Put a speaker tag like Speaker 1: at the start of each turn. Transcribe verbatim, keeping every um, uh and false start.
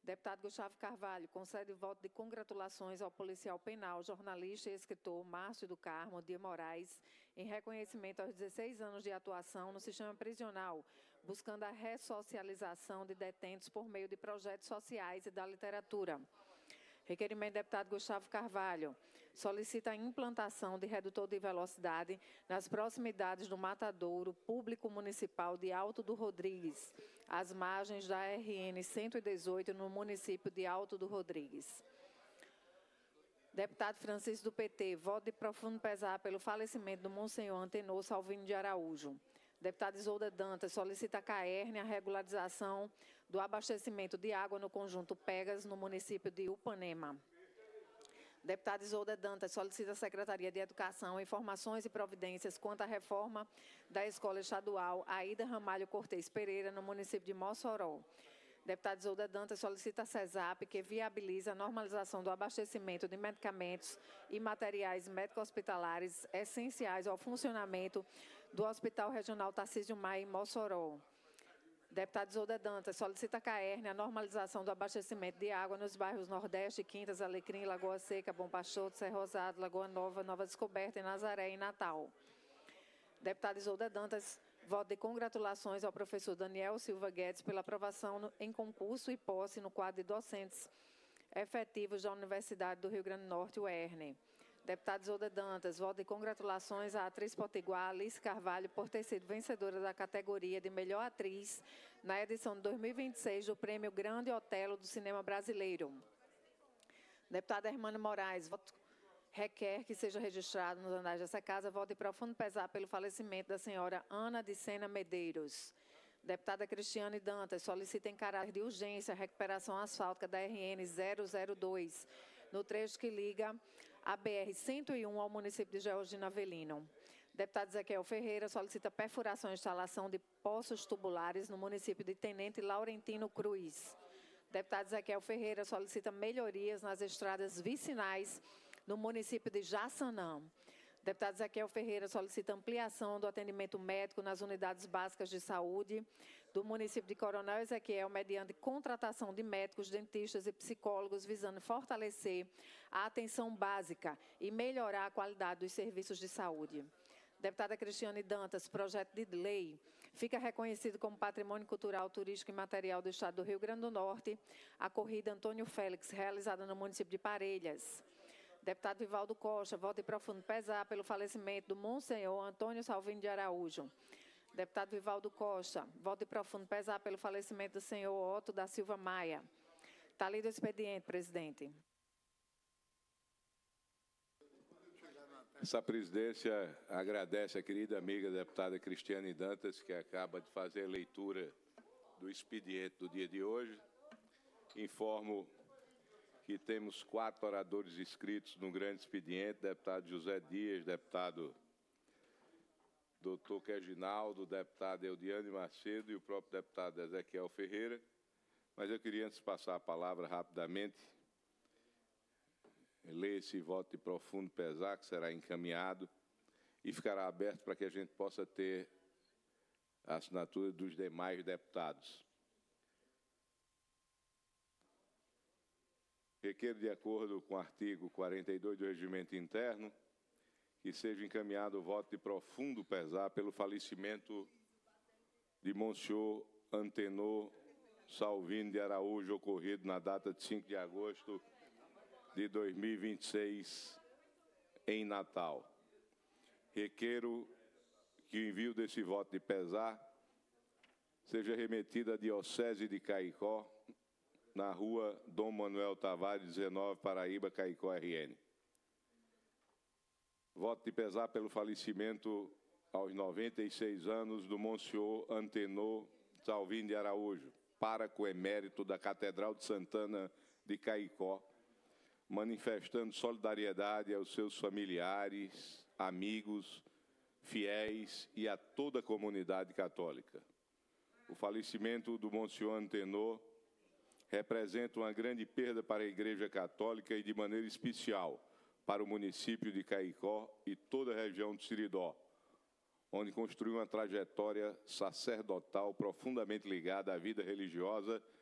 Speaker 1: Deputado Gustavo Carvalho, concede voto de congratulações ao policial penal, jornalista e escritor Márcio do Carmo de Moraes, em reconhecimento aos dezesseis anos de atuação no sistema prisional, buscando a ressocialização de detentos por meio de projetos sociais e da literatura. Requerimento do deputado Gustavo Carvalho. Solicita a implantação de redutor de velocidade nas proximidades do matadouro público municipal de Alto do Rodrigues, às margens da R N cento e dezoito, no município de Alto do Rodrigues. Deputado Francisco do P T, voto de profundo pesar pelo falecimento do Monsenhor Antenor Salvino de Araújo. Deputada Isolda Dantas solicita a CAERN a regularização do abastecimento de água no conjunto Pegas, no município de Upanema. Deputada Isolda Dantas solicita à Secretaria de Educação informações e providências quanto à reforma da Escola Estadual Aida Ramalho Cortez Pereira, no município de Mossoró. Deputada Isolda Dantas solicita a CESAP que viabilize a normalização do abastecimento de medicamentos e materiais médico-hospitalares essenciais ao funcionamento do Hospital Regional Tarcísio Maia em Mossoró. Deputada Isolda Dantas solicita a CAERN a normalização do abastecimento de água nos bairros Nordeste, Quintas, Alecrim, Lagoa Seca, Bom Pastor, Serra Rosado, Lagoa Nova, Nova Descoberta, em Nazaré e Natal. Deputada Isolda Dantas, voto de congratulações ao professor Daniel Silva Guedes pela aprovação no, em concurso e posse no quadro de docentes efetivos da Universidade do Rio Grande do Norte, U E R N. Deputada Isolda Dantas, voto de congratulações à atriz potiguar Alice Carvalho por ter sido vencedora da categoria de melhor atriz na edição de dois mil e vinte e seis do Prêmio Grande Otelo do Cinema Brasileiro. Deputada Hermânia Moraes, voto requer que seja registrado nos anais dessa casa voto de profundo pesar pelo falecimento da senhora Ana de Sena Medeiros. Deputada Cristiane Dantas solicita em caráter de urgência a recuperação asfáltica da R N zero zero dois, no trecho que liga a B R cento e um ao município de Georgina Avelino. Deputado Ezequiel Ferreira solicita perfuração e instalação de poços tubulares no município de Tenente Laurentino Cruz. Deputado Ezequiel Ferreira solicita melhorias nas estradas vicinais no município de Jaçanã. Deputado Ezequiel Ferreira solicita ampliação do atendimento médico nas unidades básicas de saúde do município de Coronel Ezequiel, mediante contratação de médicos, dentistas e psicólogos, visando fortalecer a atenção básica e melhorar a qualidade dos serviços de saúde. Deputada Cristiane Dantas, projeto de lei fica reconhecido como patrimônio cultural, turístico e material do Estado do Rio Grande do Norte a corrida Antônio Félix, realizada no município de Parelhas. Deputado Vivaldo Costa, voto de profundo pesar pelo falecimento do Monsenhor Antônio Salvino de Araújo. Deputado Vivaldo Costa, voto de profundo pesar pelo falecimento do senhor Otto da Silva Maia. Está lido o expediente, presidente.
Speaker 2: Essa presidência agradece a querida amiga deputada Cristiane Dantas, que acaba de fazer a leitura do expediente do dia de hoje. Informo que temos quatro oradores inscritos no grande expediente: deputado José Dias, deputado doutor Reginaldo, deputado Eudiane Macedo e o próprio deputado Ezequiel Ferreira. Mas eu queria, antes de passar a palavra rapidamente, ler esse voto de profundo pesar, que será encaminhado e ficará aberto para que a gente possa ter a assinatura dos demais deputados. Requer, de acordo com o artigo quarenta e dois do Regimento Interno, que seja encaminhado o voto de profundo pesar pelo falecimento de Monsenhor Antenor Salvino de Araújo, ocorrido na data de cinco de agosto de dois mil e vinte e seis, em Natal. Requero que o envio desse voto de pesar seja remetido à Diocese de Caicó, na rua Dom Manuel Tavares, dezenove, Paraíba, Caicó, R N. Voto de pesar pelo falecimento aos noventa e seis anos do Monsenhor Antenor Salvino de Araújo, pároco emérito da Catedral de Santana de Caicó, manifestando solidariedade aos seus familiares, amigos, fiéis e a toda a comunidade católica. O falecimento do Monsenhor Antenor representa uma grande perda para a Igreja Católica e, de maneira especial, para o município de Caicó e toda a região do Siridó, onde construiu uma trajetória sacerdotal profundamente ligada à vida religiosa